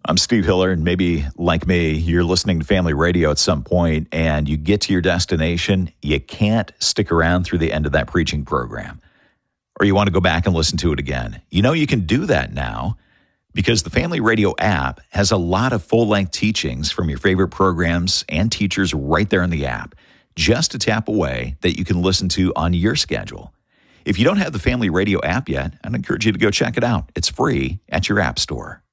I'm Steve Hiller, and maybe like me, you're listening to Family Radio at some point, and you get to your destination, you can't stick around through the end of that preaching program, or you want to go back and listen to it again. You know you can do that now because the Family Radio app has a lot of full-length teachings from your favorite programs and teachers right there in the app, just a tap away that you can listen to on your schedule. If you don't have the Family Radio app yet, I'd encourage you to go check it out. It's free at your app store.